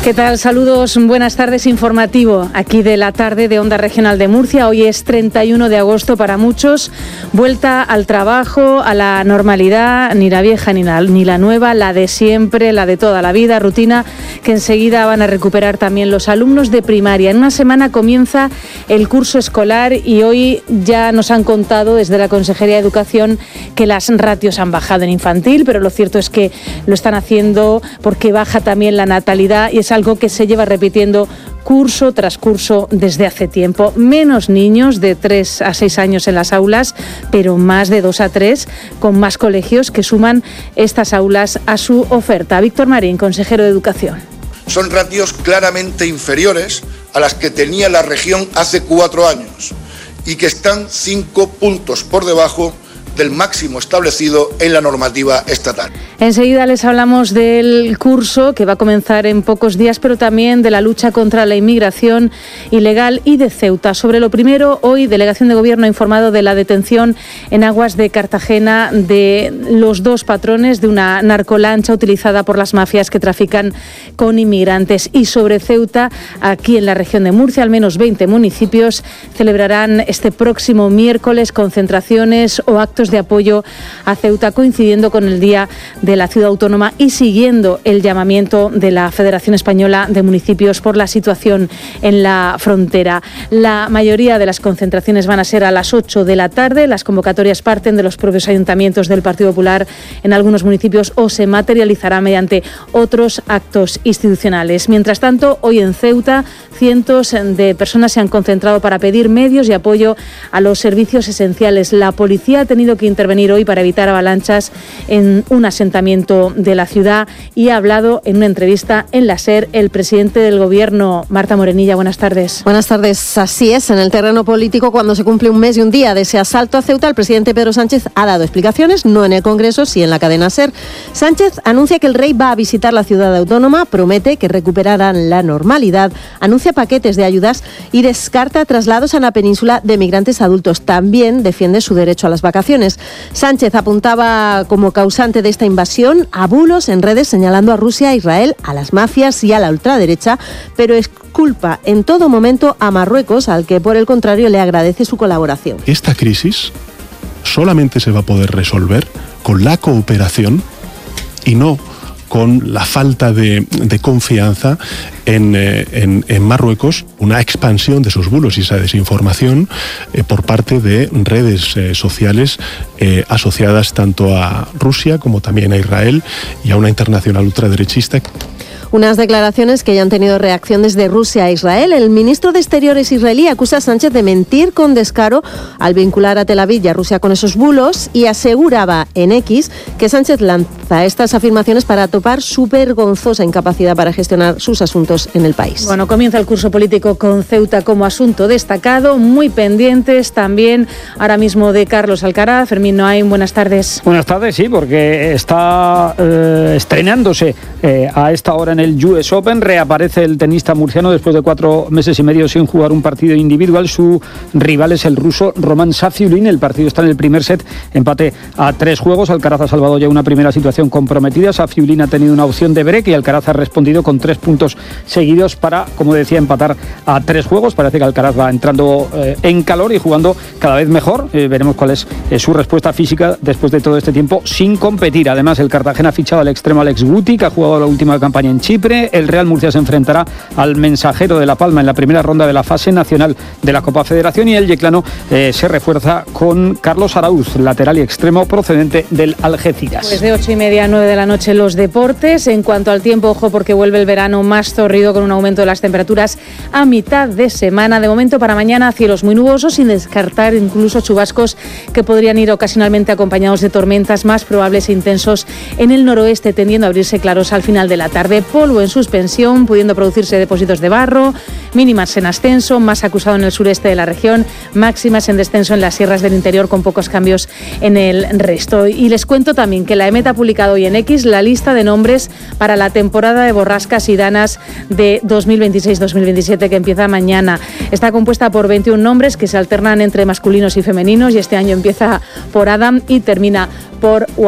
¿Qué tal? Saludos, buenas tardes, informativo aquí de la tarde de Onda Regional de Murcia. Hoy es 31 de agosto para muchos, vuelta al trabajo, a la normalidad, ni la vieja ni la nueva, la de siempre, la de toda la vida, rutina que enseguida van a recuperar también los alumnos de primaria. En una semana comienza el curso escolar y hoy ya nos han contado desde la Consejería de Educación que las ratios han bajado en infantil, pero lo cierto es que lo están haciendo porque baja también la natalidad y es algo que se lleva repitiendo curso tras curso desde hace tiempo. Menos niños de 3 a 6 años en las aulas, pero más de 2 a 3, con más colegios que suman estas aulas a su oferta. Víctor Marín, consejero de Educación. Son ratios claramente inferiores a las que tenía la región hace 4 años y que están 5 puntos por debajo del máximo establecido en la normativa estatal. Enseguida les hablamos del curso que va a comenzar en pocos días, pero también de la lucha contra la inmigración ilegal y de Ceuta. Sobre lo primero, hoy Delegación de Gobierno ha informado de la detención en aguas de Cartagena de los 2 patrones de una narcolancha utilizada por las mafias que trafican con inmigrantes. Y sobre Ceuta, aquí en la región de Murcia, al menos 20 municipios celebrarán este próximo miércoles concentraciones o actos de apoyo a Ceuta, coincidiendo con el Día de la Ciudad Autónoma y siguiendo el llamamiento de la Federación Española de Municipios por la situación en la frontera. La mayoría de las concentraciones van a ser a las 8 de la tarde. Las convocatorias parten de los propios ayuntamientos del Partido Popular en algunos municipios o se materializará mediante otros actos institucionales. Mientras tanto, hoy en Ceuta, cientos de personas se han concentrado para pedir medios y apoyo a los servicios esenciales. La policía ha tenido que intervenir hoy para evitar avalanchas en un asentamiento de la ciudad y ha hablado en una entrevista en la SER el presidente del Gobierno, Marta Morenilla. Buenas tardes. Buenas tardes. Así es, en el terreno político, cuando se cumple un mes y un día de ese asalto a Ceuta, el presidente Pedro Sánchez ha dado explicaciones, no en el Congreso, sí en la cadena SER. Sánchez anuncia que el rey va a visitar la ciudad autónoma, promete que recuperarán la normalidad, anuncia paquetes de ayudas y descarta traslados a la península de migrantes adultos. También defiende su derecho a las vacaciones. Sánchez apuntaba como causante de esta invasión a bulos en redes señalando a Rusia, a Israel, a las mafias y a la ultraderecha, pero es culpa en todo momento a Marruecos, al que por el contrario le agradece su colaboración. Esta crisis solamente se va a poder resolver con la cooperación y no con la falta de confianza en Marruecos, una expansión de esos bulos y esa desinformación por parte de redes sociales asociadas tanto a Rusia como también a Israel y a una internacional ultraderechista. Unas declaraciones que ya han tenido reacción desde Rusia a Israel. El ministro de Exteriores israelí acusa a Sánchez de mentir con descaro al vincular a Tel Aviv y a Rusia con esos bulos y aseguraba en X que Sánchez lanza estas afirmaciones para topar su vergonzosa incapacidad para gestionar sus asuntos en el país. Bueno, comienza el curso político con Ceuta como asunto destacado, muy pendientes también ahora mismo de Carlos Alcaraz. Fermín Noain, buenas tardes. Buenas tardes, sí, porque está estrenándose a esta hora en el US Open. Reaparece el tenista murciano después de 4 meses y medio sin jugar un partido individual. Su rival es el ruso Roman Safiullin. El partido está en el primer set, empate a 3 juegos. Alcaraz ha salvado ya una primera situación comprometida. Safiullin ha tenido una opción de break y Alcaraz ha respondido con 3 puntos seguidos para, como decía, empatar a 3 juegos. Parece que Alcaraz va entrando en calor y jugando cada vez mejor. Veremos cuál es su respuesta física después de todo este tiempo sin competir. Además, el Cartagena ha fichado al extremo Alex Guti, que ha jugado la última campaña en Chipre. El Real Murcia se enfrentará al Mensajero de La Palma en la primera ronda de la fase nacional de la Copa Federación y el yeclano se refuerza con Carlos Araúz, lateral y extremo procedente del Algeciras. Pues de 8:30 a 9 de la noche los deportes. En cuanto al tiempo, ojo porque vuelve el verano más torrido con un aumento de las temperaturas a mitad de semana. De momento para mañana cielos muy nubosos, sin descartar incluso chubascos que podrían ir ocasionalmente acompañados de tormentas más probables e intensos en el noroeste, tendiendo a abrirse claros al final de la tarde. Polvo en suspensión, pudiendo producirse depósitos de barro, mínimas en ascenso, más acusado en el sureste de la región, máximas en descenso en las sierras del interior con pocos cambios en el resto. Y les cuento también que la EMET ha publicado hoy en X la lista de nombres para la temporada de borrascas y danas de 2026-2027 que empieza mañana. Está compuesta por 21 nombres que se alternan entre masculinos y femeninos y este año empieza por Adam y termina por